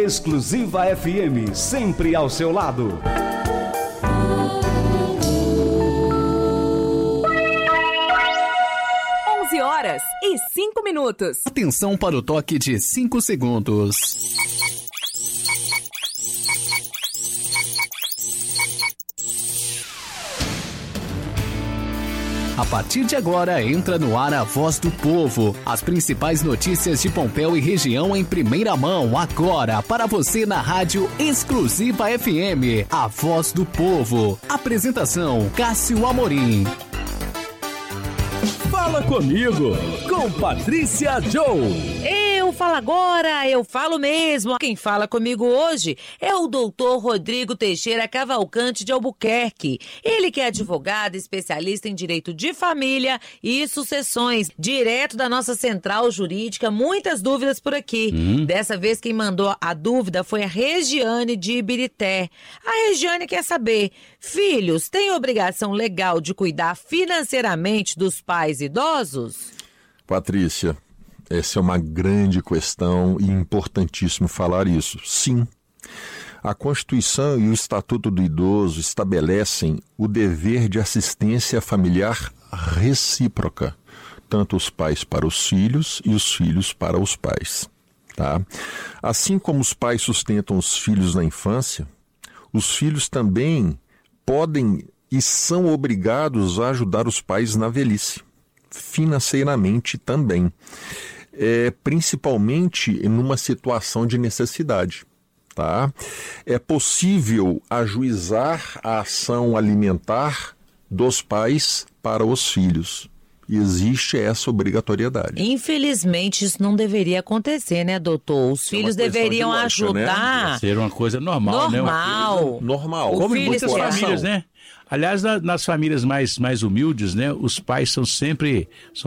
Exclusiva FM, sempre ao seu lado. Horas e 5 minutos. Atenção para o toque de 5 segundos. A partir de agora entra no ar a Voz do Povo. As principais notícias de Pompéu e região em primeira mão agora para você na rádio Exclusiva FM. A Voz do Povo. Apresentação Cássio Amorim. Fala comigo, com Patrícia Joe. Eu falo agora, eu falo mesmo. Quem fala comigo hoje é o doutor Rodrigo Teixeira Cavalcante de Albuquerque. Ele que é advogado, especialista em direito de família e sucessões, direto da nossa central jurídica. Muitas dúvidas por aqui. Dessa vez quem mandou a dúvida foi a Regiane de Ibirité. A Regiane quer saber, filhos têm obrigação legal de cuidar financeiramente dos pais idosos? Patrícia, essa é uma grande questão e importantíssimo falar isso. Sim, a Constituição e o Estatuto do Idoso estabelecem o dever de assistência familiar recíproca, tanto os pais para os filhos e os filhos para os pais. Tá? Assim como os pais sustentam os filhos na infância, os filhos também podem e são obrigados a ajudar os pais na velhice, financeiramente também. Principalmente numa situação de necessidade. Tá? É possível ajuizar a ação alimentar dos pais para os filhos. Existe essa obrigatoriedade. Infelizmente isso não deveria acontecer, né, doutor? Os filhos deveriam lógica, ajudar. Né? Ser uma coisa normal, né? Normal. Como em muitas famílias, né? Aliás, nas famílias mais humildes, né, os pais são sempre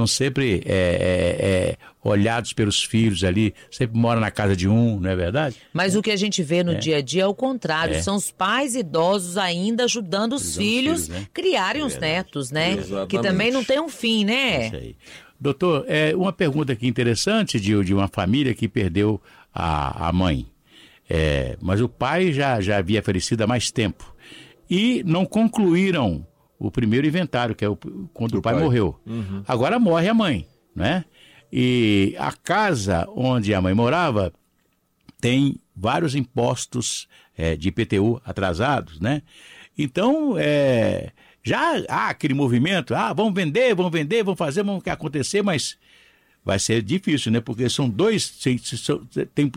olhados pelos filhos ali, sempre moram na casa de um, não é verdade? Mas o que a gente vê no dia a dia é o contrário, são os pais idosos ainda ajudando os filhos né? criarem os netos, né? Exatamente. Que também não tem um fim, né? Isso aí. Doutor, uma pergunta aqui interessante de uma família que perdeu a mãe, mas o pai já havia falecido há mais tempo. E não concluíram o primeiro inventário, que é quando o pai morreu. Agora morre a mãe, né? E a casa onde a mãe morava tem vários impostos de IPTU atrasados, né? Então, já há aquele movimento, vamos vender, vamos fazer, vamos acontecer, mas vai ser difícil, né? Porque são tem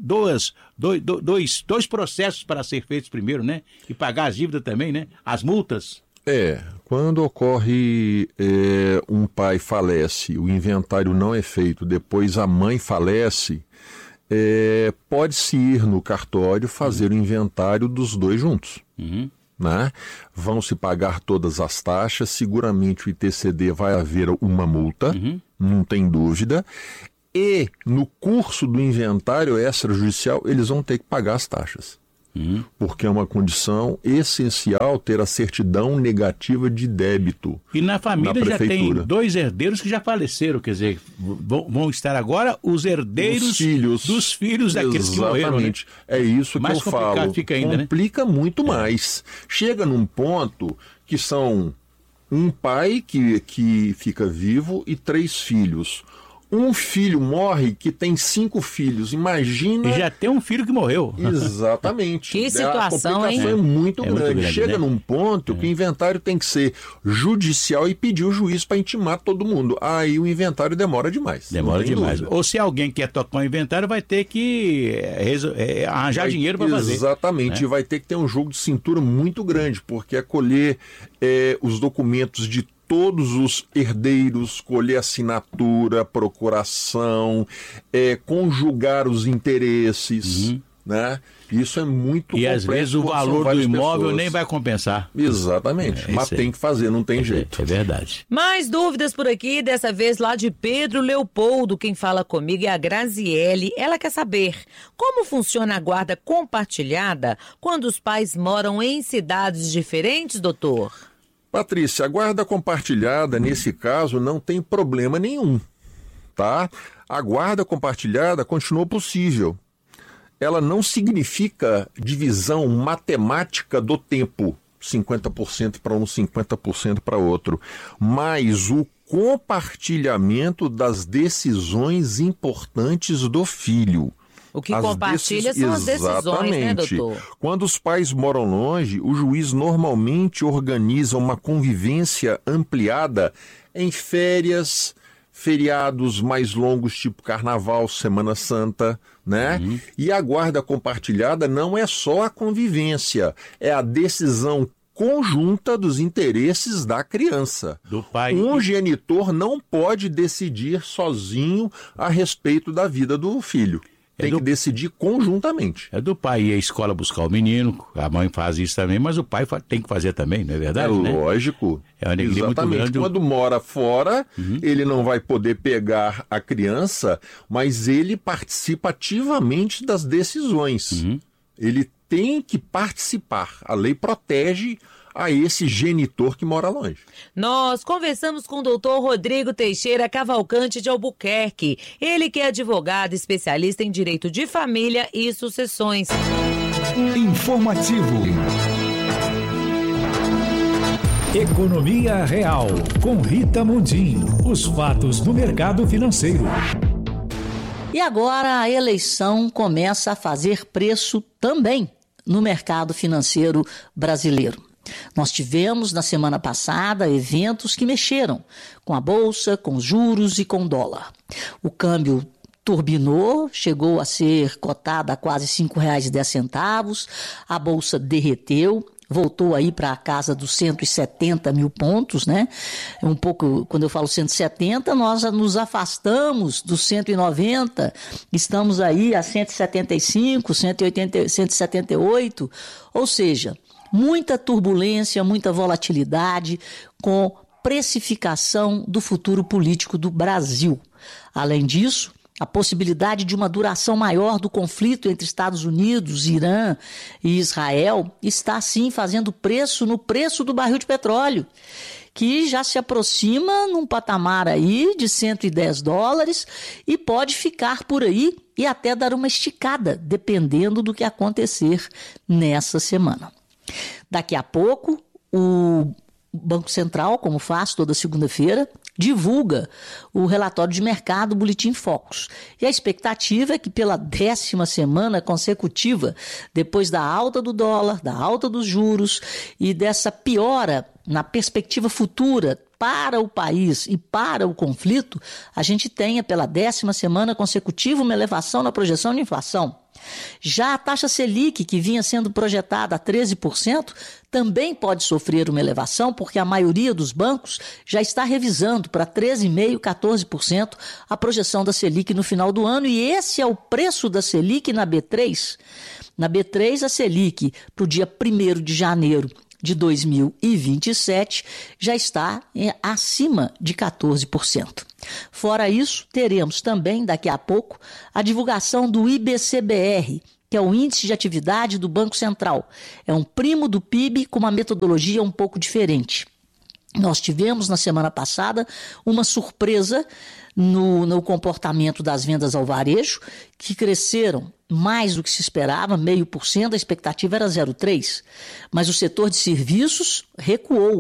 dois processos para ser feitos primeiro, né? E pagar as dívidas também, né? As multas. Quando ocorre um pai falece, o inventário não é feito, depois a mãe falece, pode-se ir no cartório fazer o inventário dos dois juntos. Né? Vão se pagar todas as taxas, seguramente o ITCD vai haver uma multa, não tem dúvida, e no curso do inventário extrajudicial eles vão ter que pagar as taxas, porque é uma condição essencial ter a certidão negativa de débito. E na família já tem 2 herdeiros que já faleceram, quer dizer, vão estar agora os herdeiros dos filhos daqueles que morreram. Né? É isso que eu falo. Fica ainda, complica muito mais. Chega num ponto que são um pai que fica vivo e 3 filhos. Um filho morre que tem 5 filhos, imagina... E já tem um filho que morreu. Exatamente. Que situação, hein? A complicação é muito grande. Chega, né? Num ponto que o inventário tem que ser judicial e pedir o juiz para intimar todo mundo. Aí o inventário demora demais. Demora demais. Dúvida. Ou se alguém quer tocar um inventário, vai ter que arranjar dinheiro para fazer. Exatamente. E vai ter que ter um jogo de cintura muito grande, porque é colher os documentos de todos os herdeiros, colher assinatura, procuração, conjugar os interesses, né? Isso é muito complexo. E às vezes o valor do imóvel nem vai compensar. Exatamente, mas tem que fazer, não tem jeito. É verdade. Mais dúvidas por aqui, dessa vez lá de Pedro Leopoldo. Quem fala comigo é a Graziele. Ela quer saber como funciona a guarda compartilhada quando os pais moram em cidades diferentes, doutor? Patrícia, a guarda compartilhada, nesse caso, não tem problema nenhum, tá? A guarda compartilhada continuou possível. ela não significa divisão matemática do tempo, 50% para um, 50% para outro, mas o compartilhamento das decisões importantes do filho. O que compartilha são as decisões, né, doutor? Quando os pais moram longe, o juiz normalmente organiza uma convivência ampliada em férias, feriados mais longos, tipo Carnaval, Semana Santa, né? E a guarda compartilhada não é só a convivência, é a decisão conjunta dos interesses da criança. Do pai. Um genitor não pode decidir sozinho a respeito da vida do filho. Tem que decidir conjuntamente. É do pai ir à escola buscar o menino, a mãe faz isso também, mas o pai tem que fazer também, não é verdade? É lógico. É uma alegria muito grande. Quando mora fora, ele não vai poder pegar a criança, mas ele participa ativamente das decisões. Ele tem que participar. A lei protege a esse genitor que mora longe. Nós conversamos com o doutor Rodrigo Teixeira Cavalcante de Albuquerque. Ele que é advogado especialista em direito de família e sucessões. Informativo. Economia Real, com Rita Mundim. Os fatos do mercado financeiro. E agora a eleição começa a fazer preço também no mercado financeiro brasileiro. Nós tivemos na semana passada eventos que mexeram com a bolsa, com os juros e com o dólar. O câmbio turbinou, chegou a ser cotada a quase R$ 5,10, a bolsa derreteu, voltou aí para a casa dos 170 mil pontos, né? Um pouco, quando eu falo 170, nós nos afastamos dos 190, estamos aí a 175, 180, 178, ou seja, muita turbulência, muita volatilidade com precificação do futuro político do Brasil. Além disso, a possibilidade de uma duração maior do conflito entre Estados Unidos, Irã e Israel está, sim, fazendo preço no preço do barril de petróleo, que já se aproxima num patamar aí de $110 e pode ficar por aí e até dar uma esticada, dependendo do que acontecer nessa semana. Daqui a pouco, o Banco Central, como faz toda segunda-feira, divulga o relatório de mercado, o Boletim Focus. E a expectativa é que pela 10ª semana consecutiva, depois da alta do dólar, da alta dos juros e dessa piora na perspectiva futura para o país e para o conflito, a gente tenha pela 10ª semana consecutiva uma elevação na projeção de inflação. Já a taxa Selic, que vinha sendo projetada a 13%, também pode sofrer uma elevação, porque a maioria dos bancos já está revisando para 13,5%, 14% a projeção da Selic no final do ano, e esse é o preço da Selic na B3. Na B3, a Selic, para o dia 1º de janeiro de 2027, já está acima de 14%. Fora isso, teremos também, daqui a pouco, a divulgação do IBCBR, que é o Índice de Atividade do Banco Central. É um primo do PIB com uma metodologia um pouco diferente. Nós tivemos, na semana passada, uma surpresa no comportamento das vendas ao varejo, que cresceram mais do que se esperava, 0,5%, a expectativa era 0,3%. Mas o setor de serviços recuou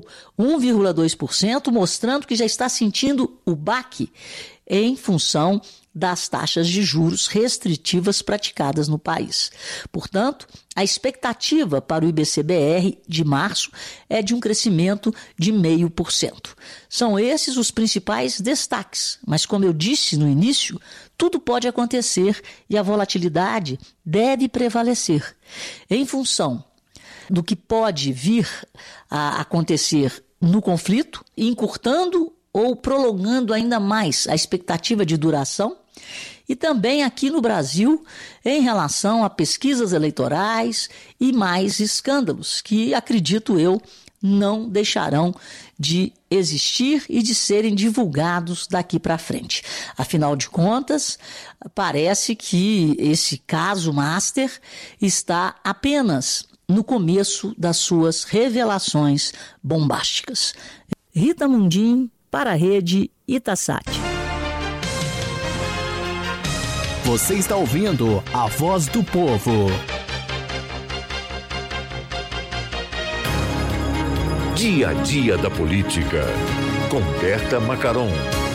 1,2%, mostrando que já está sentindo o baque em função das taxas de juros restritivas praticadas no país. Portanto, a expectativa para o IBCBR de março é de um crescimento de 0,5%. São esses os principais destaques, mas como eu disse no início, tudo pode acontecer e a volatilidade deve prevalecer. Em função do que pode vir a acontecer no conflito, encurtando ou prolongando ainda mais a expectativa de duração, e também aqui no Brasil em relação a pesquisas eleitorais e mais escândalos que, acredito eu, não deixarão de existir e de serem divulgados daqui para frente. Afinal de contas, parece que esse caso Master está apenas no começo das suas revelações bombásticas. Rita Mundim, para a Rede Itasat. Você está ouvindo a Voz do Povo. Dia a dia da política, com Berta Macaron.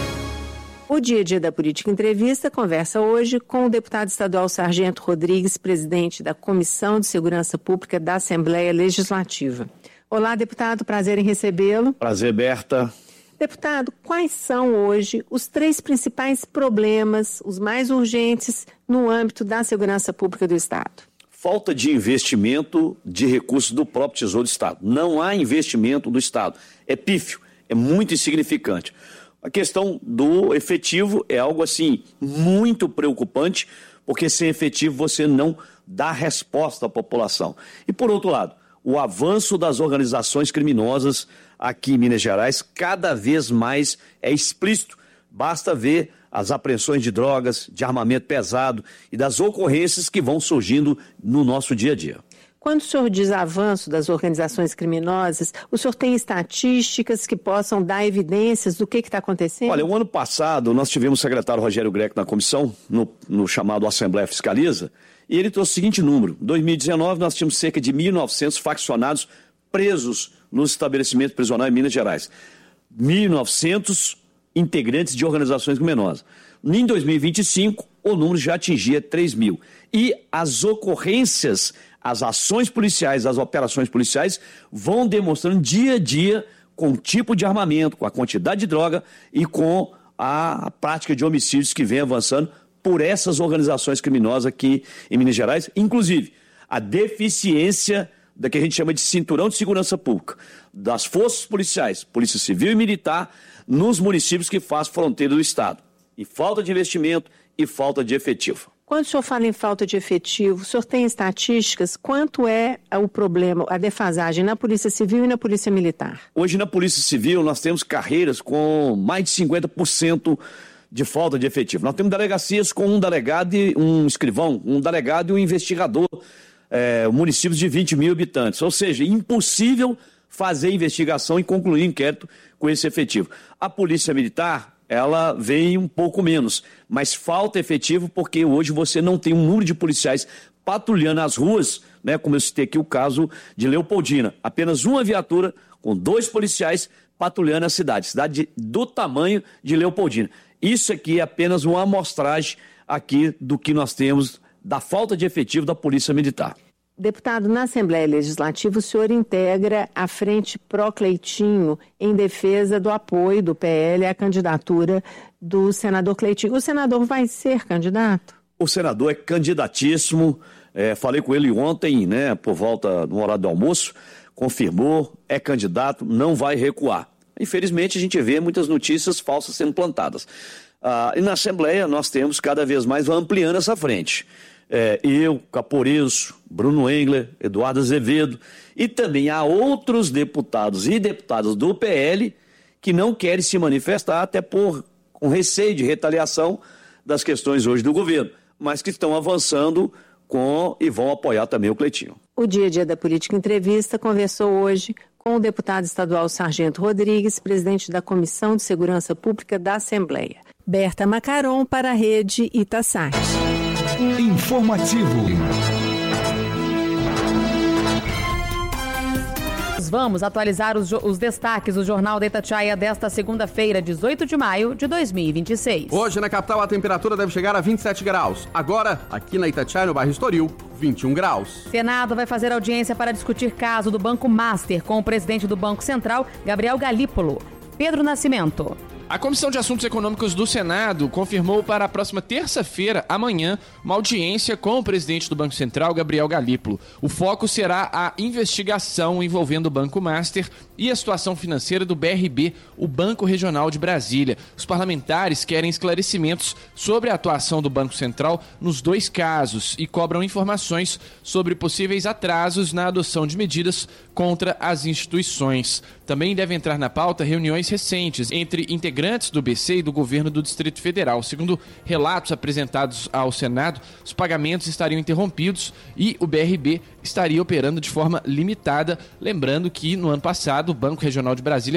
O Dia a Dia da Política Entrevista conversa hoje com o deputado estadual Sargento Rodrigues, presidente da Comissão de Segurança Pública da Assembleia Legislativa. Olá, deputado, prazer em recebê-lo. Prazer, Berta. Deputado, quais são hoje os 3 principais problemas, os mais urgentes, no âmbito da segurança pública do Estado? Falta de investimento de recursos do próprio Tesouro do Estado. Não há investimento do Estado. É pífio, é muito insignificante. A questão do efetivo é algo assim muito preocupante, porque sem efetivo você não dá resposta à população. E por outro lado, o avanço das organizações criminosas aqui em Minas Gerais cada vez mais é explícito. Basta ver as apreensões de drogas, de armamento pesado e das ocorrências que vão surgindo no nosso dia a dia. Quando o senhor diz avanço das organizações criminosas, o senhor tem estatísticas que possam dar evidências do que está acontecendo? Olha, o ano passado nós tivemos o secretário Rogério Greco na comissão, no chamado Assembleia Fiscaliza, e ele trouxe o seguinte número. Em 2019 nós tínhamos cerca de 1.900 faccionados presos nos estabelecimentos prisionais em Minas Gerais. 1.900 integrantes de organizações criminosas. Em 2025 o número já atingia 3.000. E as ocorrências, as ações policiais, as operações policiais vão demonstrando dia a dia com o tipo de armamento, com a quantidade de droga e com a prática de homicídios que vem avançando por essas organizações criminosas aqui em Minas Gerais, inclusive a deficiência da que a gente chama de cinturão de segurança pública, das forças policiais, Polícia Civil e Militar, nos municípios que fazem fronteira do Estado. E falta de investimento e falta de efetivo. Quando o senhor fala em falta de efetivo, o senhor tem estatísticas? Quanto é o problema, a defasagem na Polícia Civil e na Polícia Militar? Hoje na Polícia Civil nós temos carreiras com mais de 50% de falta de efetivo. Nós temos delegacias com um delegado e um escrivão, um delegado e um investigador, municípios de 20 mil habitantes. Ou seja, impossível fazer investigação e concluir inquérito com esse efetivo. A Polícia Militar, ela vem um pouco menos, mas falta efetivo porque hoje você não tem um número de policiais patrulhando as ruas, né, como eu citei aqui o caso de Leopoldina. Apenas uma viatura com 2 policiais patrulhando a cidade do tamanho de Leopoldina. Isso aqui é apenas uma amostragem aqui do que nós temos da falta de efetivo da Polícia Militar. Deputado, na Assembleia Legislativa, o senhor integra a Frente Pró-Cleitinho em defesa do apoio do PL à candidatura do senador Cleitinho. O senador vai ser candidato? O senador é candidatíssimo. Falei com ele ontem, né, por volta do horário do almoço, confirmou, é candidato, não vai recuar. Infelizmente, a gente vê muitas notícias falsas sendo plantadas. E na Assembleia nós temos cada vez mais ampliando essa frente. Eu, Caporeso, Bruno Engler, Eduardo Azevedo, e também há outros deputados e deputadas do PL que não querem se manifestar, até com receio de retaliação das questões hoje do governo, mas que estão avançando e vão apoiar também o Cleitinho. O Dia a Dia da Política Entrevista conversou hoje com o deputado estadual Sargento Rodrigues, presidente da Comissão de Segurança Pública da Assembleia. Berta Macaron para a Rede Itasat. Informativo. Vamos atualizar os destaques do Jornal da Itatiaia desta segunda-feira, 18 de maio de 2026. Hoje na capital a temperatura deve chegar a 27 graus. Agora, aqui na Itatiaia, no bairro Estoril, 21 graus. Senado vai fazer audiência para discutir caso do Banco Master com o presidente do Banco Central, Gabriel Galípolo. Pedro Nascimento. A Comissão de Assuntos Econômicos do Senado confirmou para a próxima terça-feira, amanhã, uma audiência com o presidente do Banco Central, Gabriel Galípolo. O foco será a investigação envolvendo o Banco Master e a situação financeira do BRB, o Banco Regional de Brasília. Os parlamentares querem esclarecimentos sobre a atuação do Banco Central nos 2 casos e cobram informações sobre possíveis atrasos na adoção de medidas contra as instituições. Também deve entrar na pauta reuniões recentes entre integrantes do BC e do governo do Distrito Federal. Segundo relatos apresentados ao Senado, os pagamentos estariam interrompidos e o BRB estaria operando de forma limitada. Lembrando que no ano passado o Banco Regional de Brasília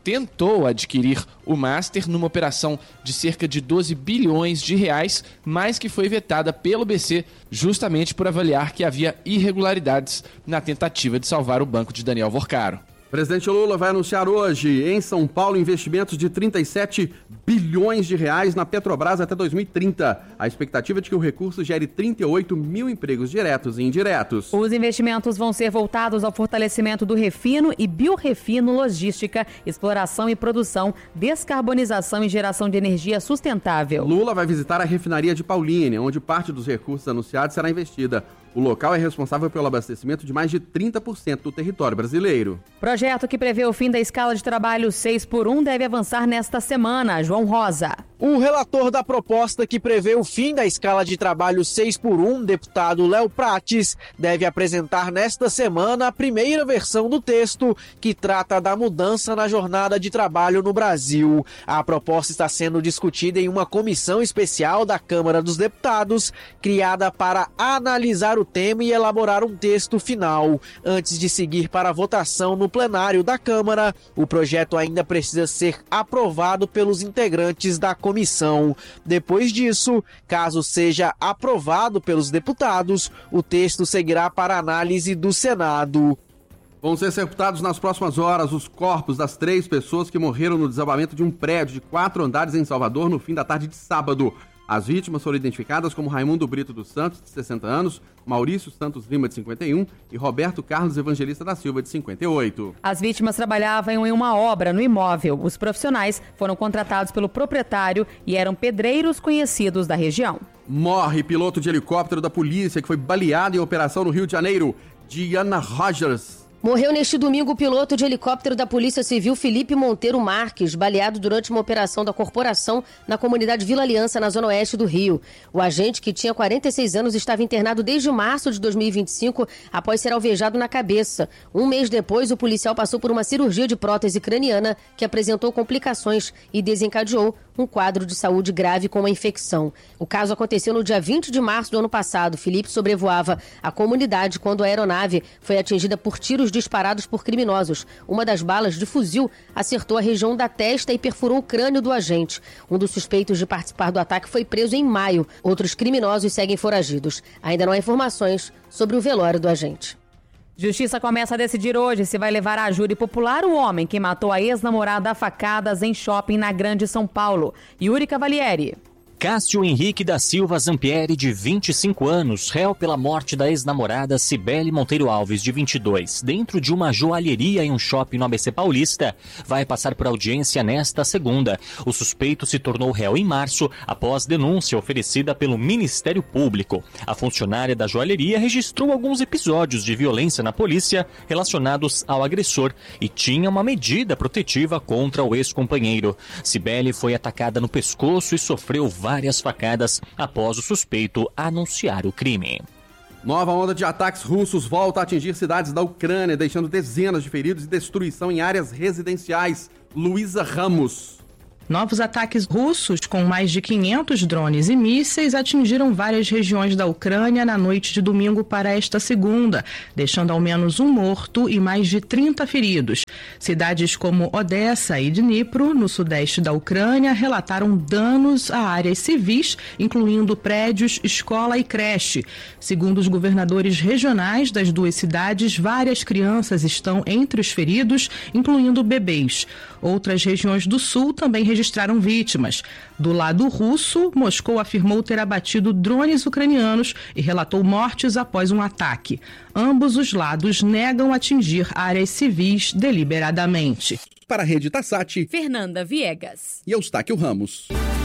tentou adquirir o Master numa operação de cerca de 12 bilhões de reais, mas que foi vetada pelo BC justamente por avaliar que havia irregularidades na tentativa de salvar o banco de Daniel Vorcaro. O presidente Lula vai anunciar hoje em São Paulo investimentos de 37 bilhões de reais na Petrobras até 2030. A expectativa é de que o recurso gere 38 mil empregos diretos e indiretos. Os investimentos vão ser voltados ao fortalecimento do refino e biorefino, logística, exploração e produção, descarbonização e geração de energia sustentável. Lula vai visitar a refinaria de Paulínia, onde parte dos recursos anunciados será investida. O local é responsável pelo abastecimento de mais de 30% do território brasileiro. Projeto que prevê o fim da escala de trabalho 6x1 deve avançar nesta semana. João Rosa. O relator da proposta que prevê o fim da escala de trabalho 6x1, deputado Léo Prates, deve apresentar nesta semana a primeira versão do texto que trata da mudança na jornada de trabalho no Brasil. A proposta está sendo discutida em uma comissão especial da Câmara dos Deputados, criada para analisar o tema e elaborar um texto final. Antes de seguir para a votação no plenário da Câmara, o projeto ainda precisa ser aprovado pelos integrantes da comissão. Depois disso, caso seja aprovado pelos deputados, o texto seguirá para análise do Senado. Vão ser sepultados nas próximas horas os corpos das 3 pessoas que morreram no desabamento de um prédio de 4 andares em Salvador no fim da tarde de sábado. As vítimas foram identificadas como Raimundo Brito dos Santos, de 60 anos, Maurício Santos Lima, de 51 e Roberto Carlos Evangelista da Silva, de 58. As vítimas trabalhavam em uma obra no imóvel. Os profissionais foram contratados pelo proprietário e eram pedreiros conhecidos da região. Morre piloto de helicóptero da polícia que foi baleado em operação no Rio de Janeiro. Diana Rogers. Morreu neste domingo o piloto de helicóptero da Polícia Civil Felipe Monteiro Marques, baleado durante uma operação da corporação na comunidade Vila Aliança, na zona oeste do Rio. O agente, que tinha 46 anos, estava internado desde março de 2025 após ser alvejado na cabeça. Um mês depois, o policial passou por uma cirurgia de prótese craniana que apresentou complicações e desencadeou um quadro de saúde grave com uma infecção. O caso aconteceu no dia 20 de março do ano passado. Felipe sobrevoava a comunidade quando a aeronave foi atingida por tiros disparados por criminosos. Uma das balas de fuzil acertou a região da testa e perfurou o crânio do agente. Um dos suspeitos de participar do ataque foi preso em maio. Outros criminosos seguem foragidos. Ainda não há informações sobre o velório do agente. Justiça começa a decidir hoje se vai levar à júri popular o homem que matou a ex-namorada a facadas em shopping na Grande São Paulo. Yuri Cavalieri. Cássio Henrique da Silva Zampieri, de 25 anos, réu pela morte da ex-namorada Cibele Monteiro Alves, de 22, dentro de uma joalheria em um shopping no ABC Paulista, vai passar por audiência nesta segunda. O suspeito se tornou réu em março, após denúncia oferecida pelo Ministério Público. A funcionária da joalheria registrou alguns episódios de violência na polícia relacionados ao agressor e tinha uma medida protetiva contra o ex-companheiro. Cibele foi atacada no pescoço e sofreu várias facadas após o suspeito anunciar o crime. Nova onda de ataques russos volta a atingir cidades da Ucrânia, deixando dezenas de feridos e destruição em áreas residenciais. Luísa Ramos. Novos ataques russos com mais de 500 drones e mísseis atingiram várias regiões da Ucrânia na noite de domingo para esta segunda, deixando ao menos um morto e mais de 30 feridos. Cidades como Odessa e Dnipro, no sudeste da Ucrânia, relataram danos a áreas civis, incluindo prédios, escola e creche. Segundo os governadores regionais das duas cidades, várias crianças estão entre os feridos, incluindo bebês. Outras regiões do sul também registraram vítimas. Do lado russo, Moscou afirmou ter abatido drones ucranianos e relatou mortes após um ataque. Ambos os lados negam atingir áreas civis deliberadamente. Para a Rede Tassati, Fernanda Viegas e Eustáquio Ramos.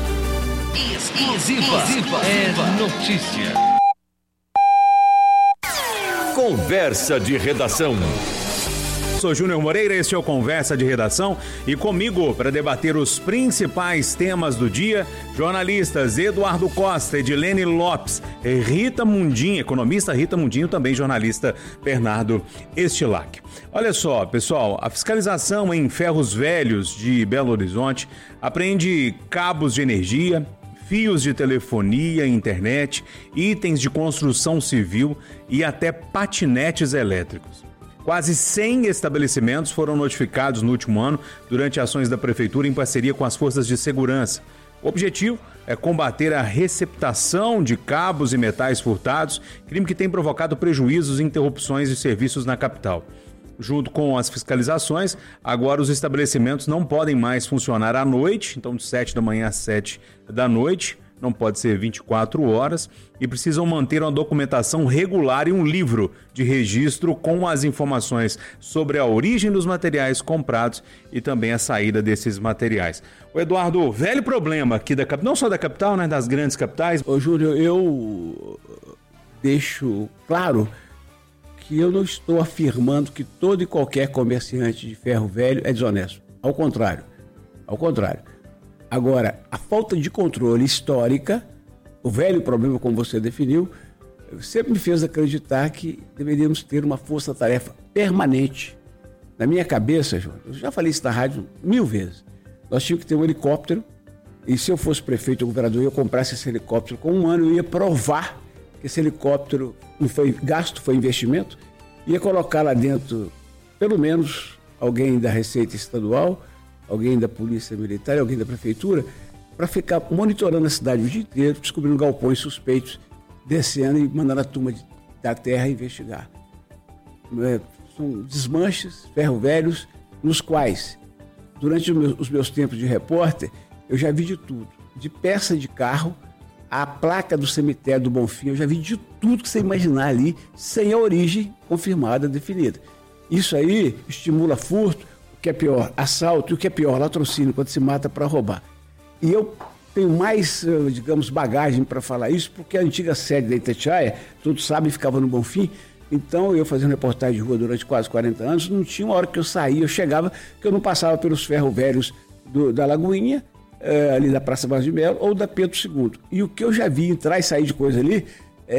Exclusiva é notícia. Conversa de redação. Sou Júnior Moreira, este é o Conversa de Redação e comigo para debater os principais temas do dia, jornalistas Eduardo Costa, Edilene Lopes, Rita Mundim, economista Rita Mundinho, também jornalista Bernardo Estilac. Olha só, pessoal, a fiscalização em Ferros Velhos de Belo Horizonte apreende cabos de energia, fios de telefonia, internet, itens de construção civil e até patinetes elétricos. Quase 100 estabelecimentos foram notificados no último ano durante ações da Prefeitura em parceria com as forças de segurança. O objetivo é combater a receptação de cabos e metais furtados, crime que tem provocado prejuízos e interrupções de serviços na capital. Junto com as fiscalizações, agora os estabelecimentos não podem mais funcionar à noite, então de 7 da manhã às 7 da noite, não pode ser 24 horas, e precisam manter uma documentação regular e um livro de registro com as informações sobre a origem dos materiais comprados e também a saída desses materiais. O Eduardo, velho problema aqui da capital, não só da capital, né, das grandes capitais. Ô Júlio, eu deixo claro que eu não estou afirmando que todo e qualquer comerciante de ferro velho é desonesto. Ao contrário. Agora, a falta de controle histórica, o velho problema, como você definiu, sempre me fez acreditar que deveríamos ter uma força-tarefa permanente. Na minha cabeça, João, eu já falei isso na rádio 1000 vezes, nós tínhamos que ter um helicóptero, e se eu fosse prefeito ou governador, eu comprasse esse helicóptero com um ano, eu ia provar que esse helicóptero não foi gasto, foi investimento, ia colocar lá dentro, pelo menos, alguém da Receita Estadual, alguém da Polícia Militar, alguém da Prefeitura, para ficar monitorando a cidade o dia inteiro, descobrindo galpões suspeitos, descendo e mandando a turma da terra investigar. São desmanches, ferro velhos, nos quais, durante os meus tempos de repórter, eu já vi de tudo, de peça de carro, a placa do cemitério do Bonfim, eu já vi de tudo que você imaginar ali, sem a origem confirmada, definida. Isso aí estimula furto, o que é pior, assalto, e o que é pior, latrocínio, quando se mata para roubar. E eu tenho mais, digamos, bagagem para falar isso, porque a antiga sede da Itatiaia, todos sabem, ficava no Bonfim. Então, eu fazendo reportagem de rua durante quase 40 anos, não tinha uma hora que eu saía, eu chegava, que eu não passava pelos ferro velhos da Lagoinha, ali da Praça Vaz de Melo, ou da Pedro II. E o que eu já vi entrar e sair de coisa ali,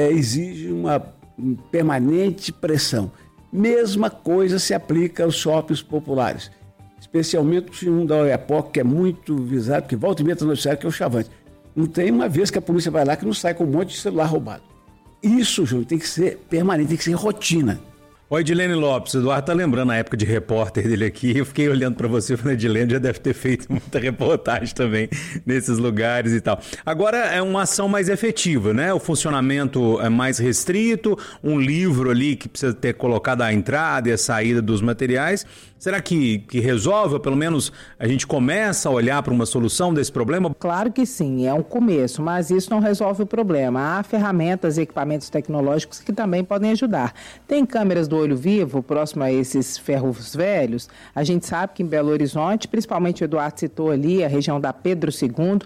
exige uma permanente pressão. Mesma coisa se aplica aos shoppings populares, especialmente um da Oiapoque, que é muito visado, porque volta e meia está noticiário, que é o Chavante. Não tem uma vez que a polícia vai lá que não sai com um monte de celular roubado. Isso, Júlio, tem que ser permanente, tem que ser rotina. Oi, Edilene Lopes, o Eduardo tá lembrando a época de repórter dele aqui, eu fiquei olhando para você e falei, Edilene já deve ter feito muita reportagem também nesses lugares e tal. Agora é uma ação mais efetiva, né? O funcionamento é mais restrito, um livro ali que precisa ter colocado a entrada e a saída dos materiais. Será que resolve, ou pelo menos a gente começa a olhar para uma solução desse problema? Claro que sim, é um começo, mas isso não resolve o problema. Há ferramentas e equipamentos tecnológicos que também podem ajudar. Tem câmeras do olho vivo próximo a esses ferros velhos. A gente sabe que em Belo Horizonte, principalmente o Eduardo citou ali, a região da Pedro II,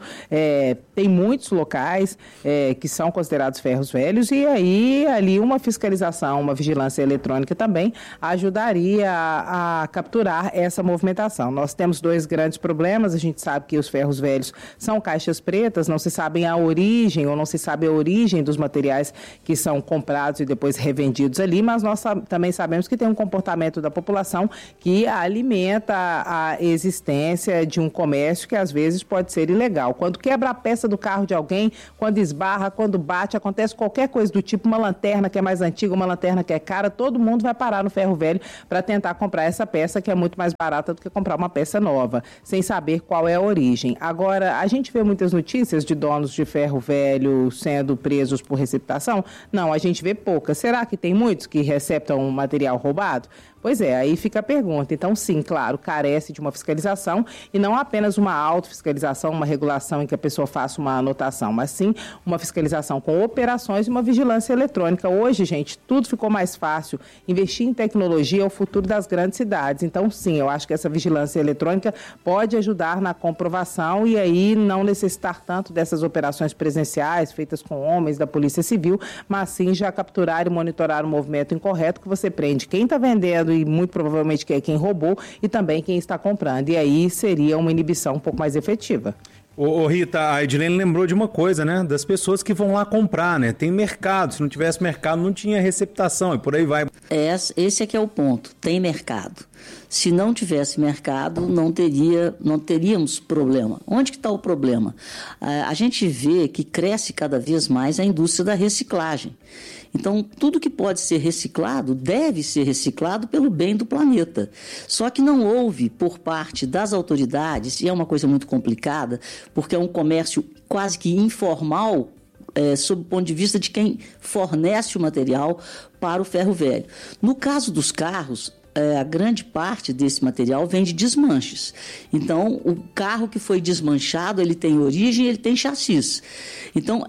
tem muitos locais que são considerados ferros velhos, e aí ali uma fiscalização, uma vigilância eletrônica também ajudaria a capturar essa movimentação. Nós temos dois grandes problemas. A gente sabe que os ferros velhos são caixas pretas, não se sabe a origem ou não se sabe a origem dos materiais que são comprados e depois revendidos ali, mas nós também sabemos que tem um comportamento da população que alimenta a existência de um comércio que às vezes pode ser ilegal. Quando quebra a peça do carro de alguém, quando esbarra, quando bate, acontece qualquer coisa do tipo, uma lanterna que é mais antiga, uma lanterna que é cara, todo mundo vai parar no ferro velho para tentar comprar essa peça que é muito mais barata do que comprar uma peça nova, sem saber qual é a origem. Agora, a gente vê muitas notícias de donos de ferro velho sendo presos por receptação? Não, a gente vê poucas. Será que tem muitos que receptam material roubado? Pois é, aí fica a pergunta. Então, sim, claro, carece de uma fiscalização e não apenas uma autofiscalização, uma regulação em que a pessoa faça uma anotação, mas sim uma fiscalização com operações e uma vigilância eletrônica. Hoje, gente, tudo ficou mais fácil. Investir em tecnologia é o futuro das grandes cidades. Então, sim, eu acho que essa vigilância eletrônica pode ajudar na comprovação e aí não necessitar tanto dessas operações presenciais feitas com homens da Polícia Civil, mas sim já capturar e monitorar o movimento incorreto, que você prende quem está vendendo e muito provavelmente que é quem roubou e também quem está comprando. E aí seria uma inibição um pouco mais efetiva. Ô Rita, a Edilene lembrou de uma coisa, né? Das pessoas que vão lá comprar, né? Tem mercado, se não tivesse mercado não tinha receptação e por aí vai. Esse é que é o ponto, tem mercado. Se não tivesse mercado, não teríamos problema. Onde que está o problema? A gente vê que cresce cada vez mais a indústria da reciclagem. Então, tudo que pode ser reciclado deve ser reciclado pelo bem do planeta. Só que não houve, por parte das autoridades, e é uma coisa muito complicada, porque é um comércio quase que informal, sob o ponto de vista de quem fornece o material para o ferro velho. No caso dos carros, a grande parte desse material vem de desmanches. Então, o carro que foi desmanchado, ele tem origem, ele tem chassis. Então,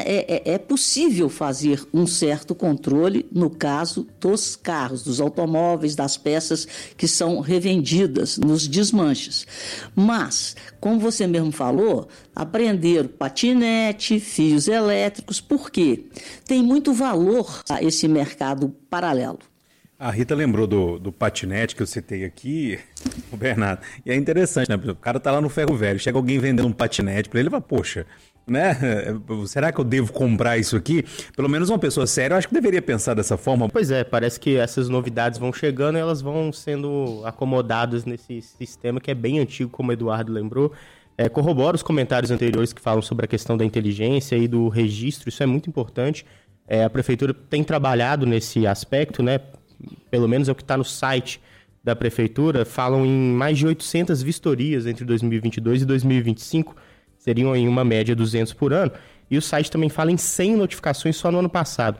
é possível fazer um certo controle no caso dos carros, dos automóveis, das peças que são revendidas nos desmanches. Mas, como você mesmo falou, apreender patinete, fios elétricos, por quê? Tem muito valor a esse mercado paralelo. A Rita lembrou do patinete que eu citei aqui, o Bernardo. E é interessante, né? O cara tá lá no ferro velho, chega alguém vendendo um patinete pra ele e fala, poxa, né? Será que eu devo comprar isso aqui? Pelo menos uma pessoa séria, eu acho que deveria pensar dessa forma. Pois é, parece que essas novidades vão chegando e elas vão sendo acomodadas nesse sistema que é bem antigo, como o Eduardo lembrou. Corrobora os comentários anteriores que falam sobre a questão da inteligência e do registro, isso é muito importante. A prefeitura tem trabalhado nesse aspecto, né? Pelo menos é o que está no site da prefeitura, falam em mais de 800 vistorias entre 2022 e 2025, seriam em uma média 200 por ano, e o site também fala em 100 notificações só no ano passado.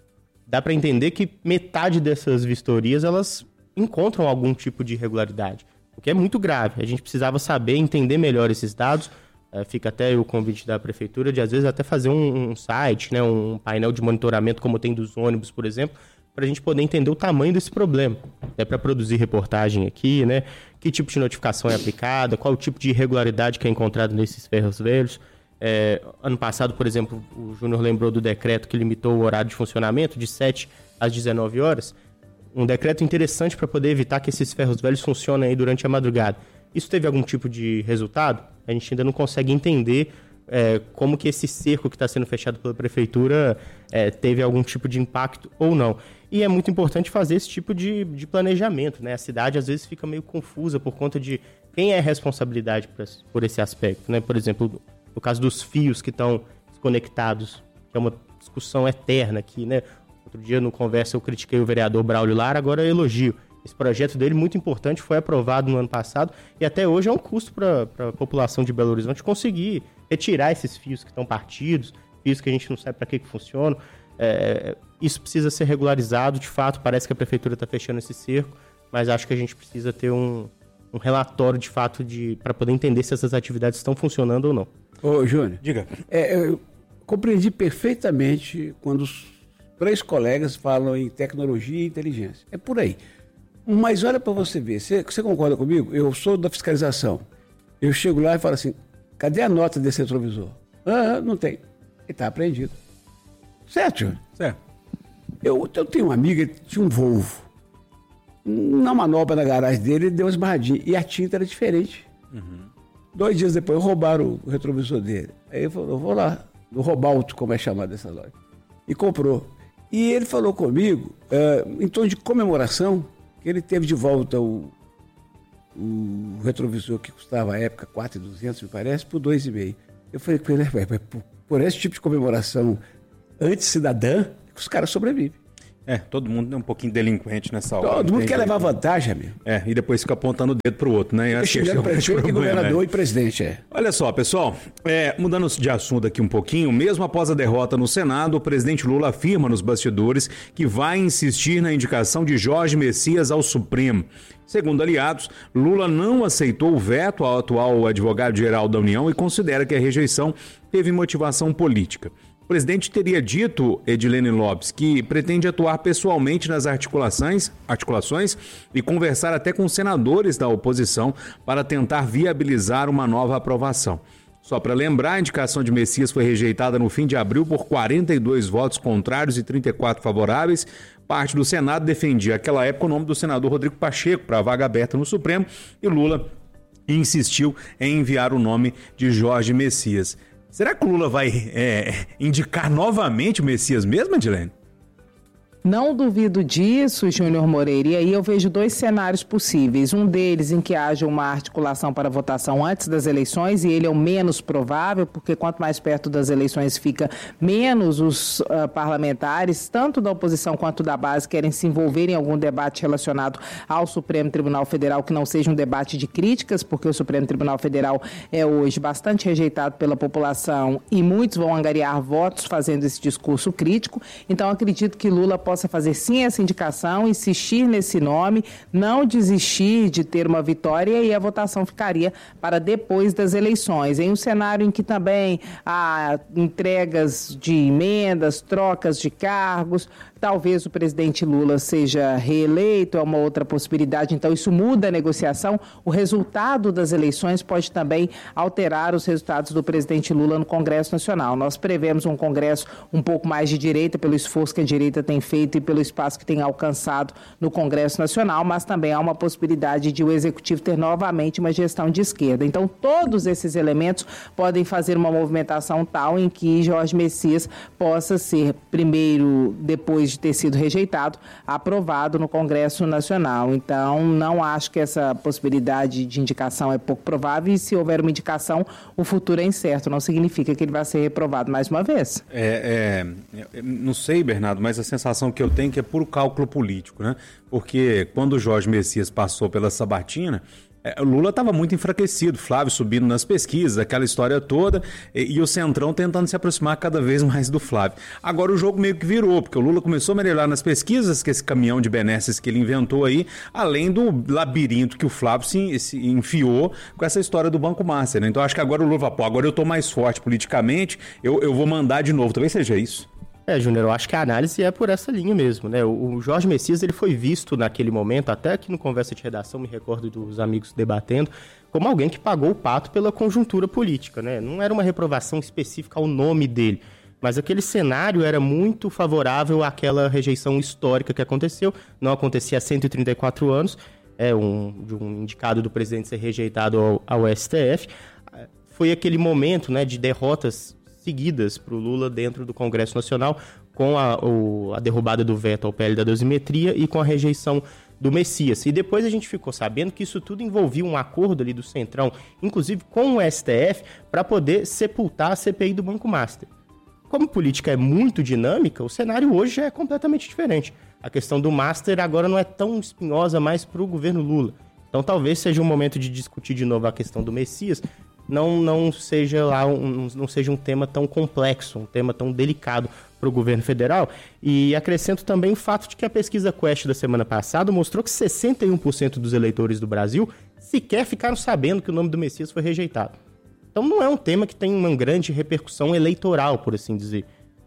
Dá para entender que metade dessas vistorias, elas encontram algum tipo de irregularidade, o que é muito grave. A gente precisava saber, entender melhor esses dados. Fica até o convite da prefeitura de, às vezes, até fazer um site, né, um painel de monitoramento, como tem dos ônibus, por exemplo, para a gente poder entender o tamanho desse problema. Para produzir reportagem aqui, né? Que tipo de notificação é aplicada, qual o tipo de irregularidade que é encontrado nesses ferros velhos. Ano passado, por exemplo, o Júnior lembrou do decreto que limitou o horário de funcionamento de 7 às 19 horas. Um decreto interessante para poder evitar que esses ferros velhos funcionem aí durante a madrugada. Isso teve algum tipo de resultado? A gente ainda não consegue entender como que esse cerco que está sendo fechado pela prefeitura teve algum tipo de impacto ou não. E é muito importante fazer esse tipo de planejamento, né? A cidade às vezes fica meio confusa por conta de quem é a responsabilidade por esse aspecto, né? Por exemplo, no caso dos fios que estão desconectados, que é uma discussão eterna aqui, né? Outro dia no Conversa eu critiquei o vereador Braulio Lara, agora eu elogio. Esse projeto dele, muito importante, foi aprovado no ano passado e até hoje é um custo para a população de Belo Horizonte conseguir retirar esses fios que estão partidos, fios que a gente não sabe para que funcionam. Isso precisa ser regularizado, de fato, parece que a prefeitura está fechando esse cerco, mas acho que a gente precisa ter um relatório, de fato, para poder entender se essas atividades estão funcionando ou não. Ô, Júnior. Diga. Eu compreendi perfeitamente quando os 3 colegas falam em tecnologia e inteligência. É por aí. Mas olha para você ver, você concorda comigo? Eu sou da fiscalização. Eu chego lá e falo assim, cadê a nota desse retrovisor? Não tem. Ele está apreendido. Certo, Júnior? Certo. Eu tenho uma amiga que tinha um Volvo. Na manobra na garagem dele, ele deu uma esbarradinha. E a tinta era diferente. 2 dias depois, roubaram o retrovisor dele. Aí ele falou, vou lá, no Robalto, como é chamado essa loja. E comprou. E ele falou comigo, em tom de comemoração, que ele teve de volta o retrovisor que custava à época 4.200, me parece, por 2,5. Eu falei com ele, por esse tipo de comemoração anti-cidadã, os caras sobrevivem. Todo mundo é um pouquinho delinquente nessa hora. Todo mundo quer levar vantagem, amigo. E depois fica apontando o dedo pro outro, né? Fica xingando prefeito, governador e presidente, Olha só, pessoal, mudando de assunto aqui um pouquinho, mesmo após a derrota no Senado, o presidente Lula afirma nos bastidores que vai insistir na indicação de Jorge Messias ao Supremo. Segundo aliados, Lula não aceitou o veto ao atual advogado-geral da União e considera que a rejeição teve motivação política. O presidente teria dito, Edilene Lopes, que pretende atuar pessoalmente nas articulações e conversar até com senadores da oposição para tentar viabilizar uma nova aprovação. Só para lembrar, a indicação de Messias foi rejeitada no fim de abril por 42 votos contrários e 34 favoráveis. Parte do Senado defendia, naquela época, o nome do senador Rodrigo Pacheco para a vaga aberta no Supremo e Lula insistiu em enviar o nome de Jorge Messias. Será que o Lula vai indicar novamente o Messias mesmo, Edilene? Não duvido disso, Júnior Moreira, e aí eu vejo 2 cenários possíveis. Um deles em que haja uma articulação para votação antes das eleições, e ele é o menos provável, porque quanto mais perto das eleições fica, menos os parlamentares, tanto da oposição quanto da base, querem se envolver em algum debate relacionado ao Supremo Tribunal Federal, que não seja um debate de críticas, porque o Supremo Tribunal Federal é hoje bastante rejeitado pela população e muitos vão angariar votos fazendo esse discurso crítico. Então, acredito que Lula possa fazer sim essa indicação, insistir nesse nome, não desistir de ter uma vitória, e a votação ficaria para depois das eleições. Em um cenário em que também há entregas de emendas, trocas de cargos, talvez o presidente Lula seja reeleito, é uma outra possibilidade, então isso muda a negociação. O resultado das eleições pode também alterar os resultados do presidente Lula no Congresso Nacional. Nós prevemos um Congresso um pouco mais de direita, pelo esforço que a direita tem feito e pelo espaço que tem alcançado no Congresso Nacional, mas também há uma possibilidade de o Executivo ter novamente uma gestão de esquerda. Então, todos esses elementos podem fazer uma movimentação tal em que Jorge Messias possa ser, primeiro, depois de ter sido rejeitado, aprovado no Congresso Nacional. Então, não acho que essa possibilidade de indicação é pouco provável, e se houver uma indicação, o futuro é incerto. Não significa que ele vai ser reprovado mais uma vez. Não sei, Bernardo, mas a sensação que eu tenho é que é puro cálculo político, né? Porque quando o Jorge Messias passou pela sabatina, o Lula estava muito enfraquecido, Flávio subindo nas pesquisas, aquela história toda, e o Centrão tentando se aproximar cada vez mais do Flávio. Agora o jogo meio que virou, porque o Lula começou a melhorar nas pesquisas, que esse caminhão de benesses que ele inventou aí, além do labirinto que o Flávio se enfiou com essa história do Banco Master, né? Então acho que agora o Lula, agora eu estou mais forte politicamente, eu vou mandar de novo, talvez seja isso. Júnior, eu acho que a análise é por essa linha mesmo, né? O Jorge Messias, ele foi visto naquele momento, até aqui no Conversa de Redação, me recordo dos amigos debatendo, como alguém que pagou o pato pela conjuntura política, né? Não era uma reprovação específica ao nome dele, mas aquele cenário era muito favorável àquela rejeição histórica que aconteceu, não acontecia há 134 anos, de um indicado do presidente ser rejeitado ao STF. Foi aquele momento, né, de derrotas seguidas para o Lula dentro do Congresso Nacional, com a derrubada do veto ao PL da dosimetria e com a rejeição do Messias. E depois a gente ficou sabendo que isso tudo envolvia um acordo ali do Centrão, inclusive com o STF, para poder sepultar a CPI do Banco Master. Como política é muito dinâmica, o cenário hoje é completamente diferente. A questão do Master agora não é tão espinhosa mais para o governo Lula. Então talvez seja um momento de discutir de novo a questão do Messias, não seja um tema tão complexo, um tema tão delicado para o governo federal. E acrescento também o fato de que a pesquisa Quest da semana passada mostrou que 61% dos eleitores do Brasil sequer ficaram sabendo que o nome do Messias foi rejeitado. Então não é um tema que tem uma grande repercussão eleitoral, por assim dizer.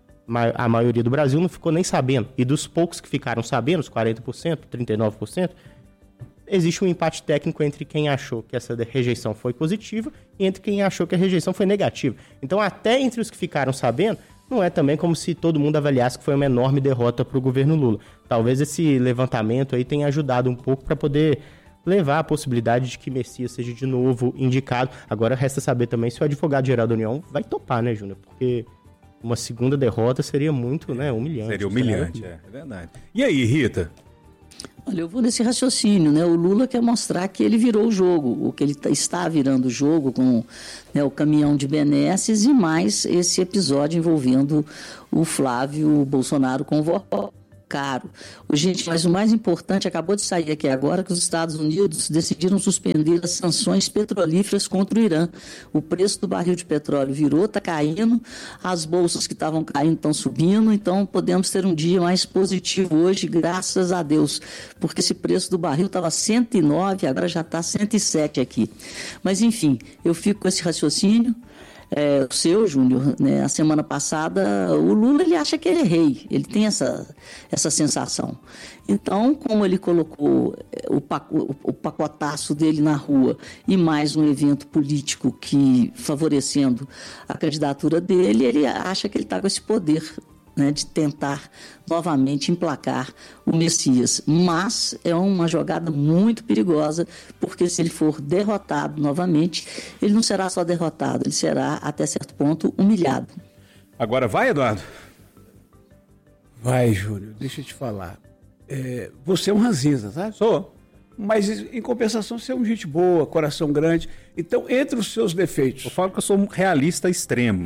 A maioria do Brasil não ficou nem sabendo. E dos poucos que ficaram sabendo, os 40%, 39%, existe um empate técnico entre quem achou que essa rejeição foi positiva e entre quem achou que a rejeição foi negativa. Então, até entre os que ficaram sabendo, não é também como se todo mundo avaliasse que foi uma enorme derrota para o governo Lula. Talvez esse levantamento aí tenha ajudado um pouco para poder levar a possibilidade de que Messias seja de novo indicado. Agora, resta saber também se o advogado-geral da União vai topar, né, Júnior? Porque uma segunda derrota seria muito, né, humilhante. Seria humilhante, é verdade. E aí, Rita? Olha, eu vou nesse raciocínio, né? O Lula quer mostrar que ele virou o jogo, o que ele está virando o jogo com, né, o caminhão de benesses e mais esse episódio envolvendo o Flávio Bolsonaro com o voto caro. Gente, mas o mais importante, acabou de sair aqui agora, que os Estados Unidos decidiram suspender as sanções petrolíferas contra o Irã. O preço do barril de petróleo virou, está caindo, as bolsas que estavam caindo estão subindo, então podemos ter um dia mais positivo hoje, graças a Deus, porque esse preço do barril estava 109, agora já está 107 aqui. Mas, enfim, eu fico com esse raciocínio. O seu, Júnior, né, a semana passada, o Lula, ele acha que ele é rei, ele tem essa sensação. Então, como ele colocou o pacotaço dele na rua e mais um evento político que favorecendo a candidatura dele, ele acha que ele está com esse poder, né, de tentar novamente emplacar o Messias. Mas é uma jogada muito perigosa, porque se ele for derrotado novamente, ele não será só derrotado, ele será, até certo ponto, humilhado. Agora vai, Eduardo? Vai, Júnior, deixa eu te falar. Você é um ranzinza, sabe? Sou. Mas, em compensação, você é um gente boa, coração grande. Então, entre os seus defeitos... Eu falo que eu sou um realista extremo.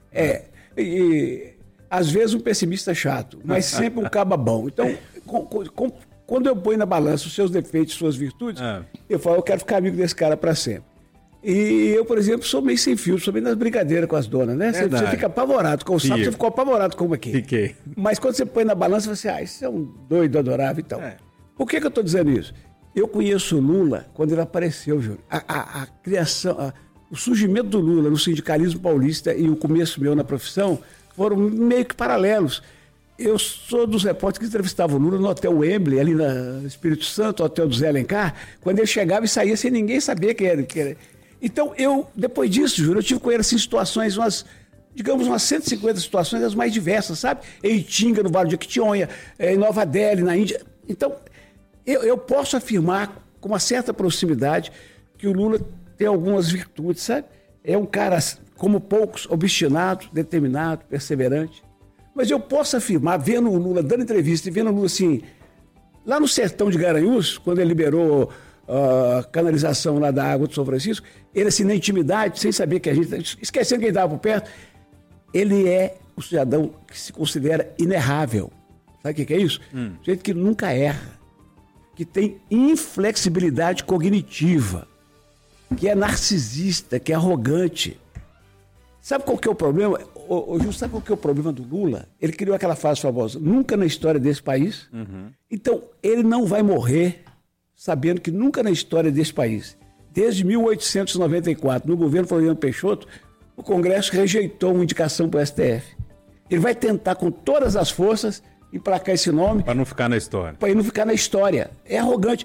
E às vezes um pessimista chato, mas sempre um caba bom. Então, quando eu ponho na balança os seus defeitos e suas virtudes, eu falo, eu quero ficar amigo desse cara para sempre. E eu, por exemplo, sou meio sem filtro, sou meio nas brincadeiras com as donas, né? Você fica apavorado com o sapo, você ficou apavorado como aqui. Fiquei. Mas quando você põe na balança, você isso é um doido adorável e tal. Por que eu estou dizendo isso? Eu conheço o Lula quando ele apareceu, Júlio. A criação, o surgimento do Lula no sindicalismo paulista e o começo meu na profissão foram meio que paralelos. Eu sou dos repórteres que entrevistavam o Lula no Hotel Wembley, ali no Espírito Santo, Hotel do Zé Alencar, quando ele chegava e saía sem ninguém saber quem era. Então, depois disso, Júlio, eu tive com ele assim, situações, umas 150 situações, as mais diversas, sabe? Em Itinga, no Vale de Jequitinhonha, em Nova Delhi, na Índia. Então, eu posso afirmar com uma certa proximidade que o Lula tem algumas virtudes, sabe? É um cara, como poucos, obstinado, determinado, perseverante. Mas eu posso afirmar, vendo o Lula dando entrevista e vendo o Lula assim, lá no sertão de Garanhuns, quando ele liberou a canalização lá da água do São Francisco, ele assim, na intimidade, sem saber que a gente, esquecendo quem estava por perto, ele é o cidadão que se considera inerrável. Sabe o que é isso? Gente que nunca erra, que tem inflexibilidade cognitiva, que é narcisista, que é arrogante. Sabe qual que é o problema? Gil, sabe qual que é o problema do Lula? Ele criou aquela frase famosa, nunca na história desse país. Então, ele não vai morrer sabendo que nunca na história desse país, desde 1894, no governo Floriano Peixoto, o Congresso rejeitou uma indicação para o STF. Ele vai tentar com todas as forças emplacar esse nome. Para não ficar na história. Para ele não ficar na história. É arrogante.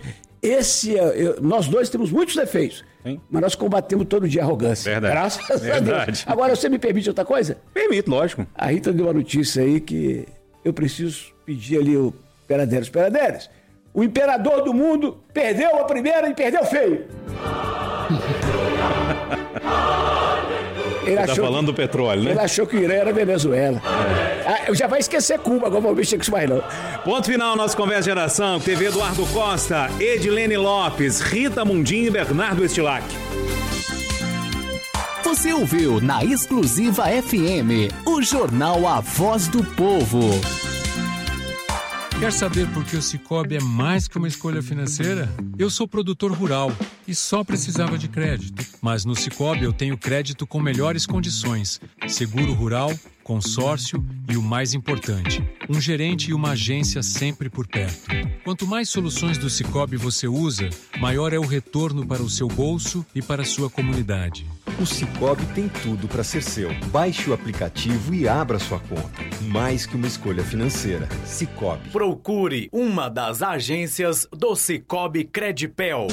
Nós dois temos muitos defeitos, mas nós combatemos todo dia a arrogância. Verdade. Graças a Deus. Agora, você me permite outra coisa? Permito, lógico. A Rita deu uma notícia aí que eu preciso pedir ali o Peraderes. O imperador do mundo perdeu a primeira e perdeu feio. Ele tá falando do petróleo, né? Ele achou que o Irã era Venezuela. Já vai esquecer Cuba, agora vou mexer com isso mais não. Ponto final, nosso Conversa Geração. TV Eduardo Costa, Edilene Lopes, Rita Mundim e Bernardo Estilac. Você ouviu na Exclusiva FM, o jornal A Voz do Povo. Quer saber por que o Sicoob é mais que uma escolha financeira? Eu sou produtor rural e só precisava de crédito. Mas no Sicoob eu tenho crédito com melhores condições, seguro rural, consórcio e o mais importante, um gerente e uma agência sempre por perto. Quanto mais soluções do Sicoob você usa, maior é o retorno para o seu bolso e para a sua comunidade. O Sicoob tem tudo para ser seu. Baixe o aplicativo e abra sua conta. Mais que uma escolha financeira. Sicoob. Procure uma das agências do Sicoob Credipel.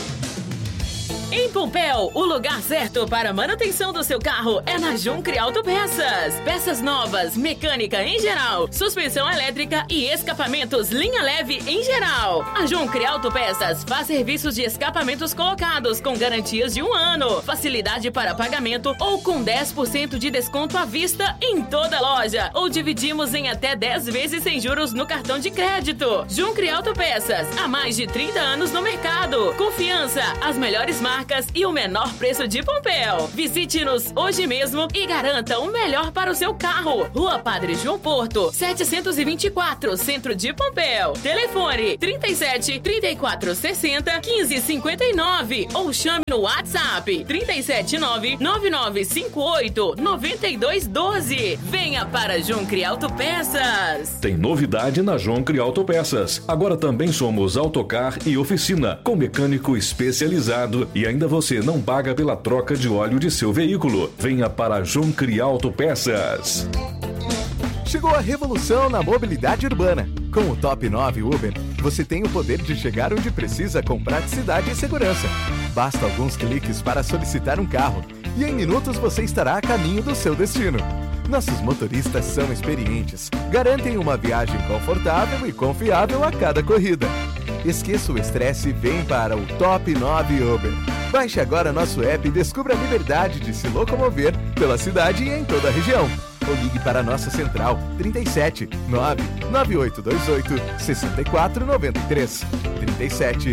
Em Pompéu, o lugar certo para a manutenção do seu carro é na Juncre Autopeças. Peças novas, mecânica em geral, suspensão elétrica e escapamentos linha leve em geral. A Juncre Autopeças faz serviços de escapamentos colocados com garantias de 1 ano, facilidade para pagamento ou com 10% de desconto à vista em toda loja. Ou dividimos em até 10 vezes sem juros no cartão de crédito. Juncre Autopeças, há mais de 30 anos no mercado. Confiança, as melhores marcas e o menor preço de Pompéu. Visite-nos hoje mesmo e garanta o melhor para o seu carro. Rua Padre João Porto, 724, Centro de Pompéu. Telefone 37 34 60 15 59 ou chame no WhatsApp 379 9958 9212. Venha para Juncre Autopeças. Tem novidade na Juncre Autopeças. Agora também somos autocar e oficina, com mecânico especializado e ainda você não paga pela troca de óleo de seu veículo. Venha para a Juncre Autopeças. Chegou a revolução na mobilidade urbana. Com o Top 9 Uber, você tem o poder de chegar onde precisa com praticidade e segurança. Basta alguns cliques para solicitar um carro e em minutos você estará a caminho do seu destino. Nossos motoristas são experientes, garantem uma viagem confortável e confiável a cada corrida. Esqueça o estresse e vem para o Top 9 Uber. Baixe agora nosso app e descubra a liberdade de se locomover pela cidade e em toda a região. ou ligue para a nossa central 37 99828 6493. 37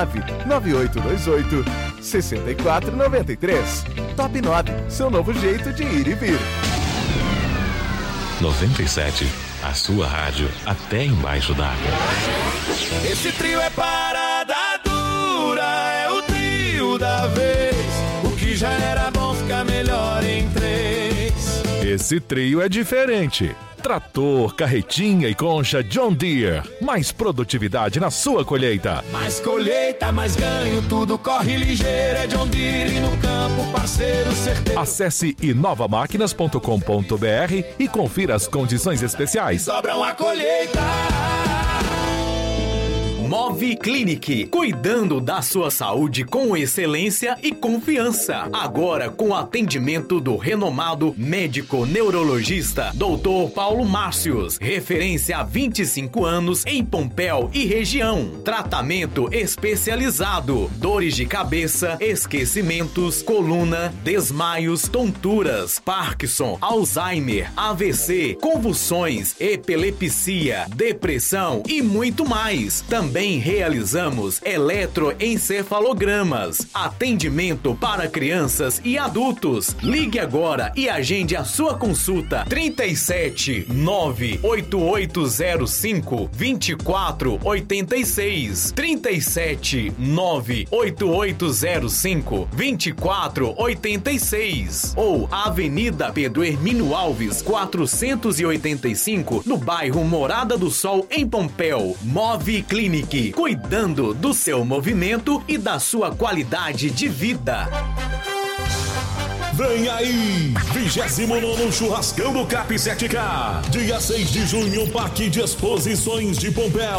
99828 6493. Top 9, seu novo jeito de ir e vir. 97, a sua rádio até embaixo d'água. Esse trio é parada dura, é o trio da vez. O que já era bom fica melhor em 3. Esse trio é diferente. Trator, carretinha e concha John Deere. Mais produtividade na sua colheita. Mais colheita, mais ganho, tudo corre ligeiro. É John Deere no campo, parceiro certeiro. Acesse inovamaquinas.com.br e confira as condições especiais. Sobra uma colheita. Move Clinic, cuidando da sua saúde com excelência e confiança. Agora com atendimento do renomado médico neurologista Dr. Paulo Márcios, referência há 25 anos em Pompéu e região. Tratamento especializado, dores de cabeça, esquecimentos, coluna, desmaios, tonturas, Parkinson, Alzheimer, AVC, convulsões, epilepsia, depressão e muito mais. Também realizamos eletroencefalogramas, atendimento para crianças e adultos. Ligue agora e agende a sua consulta 37 98805 2486 37 98805 2486 ou Avenida Pedro Hermínio Alves 485 no bairro Morada do Sol em Pompéu. Move Clinic, cuidando do seu movimento e da sua qualidade de vida. Vem aí, 29º Churrascão do Cap 7K. Dia 6 de junho, Parque de Exposições de Pompéu.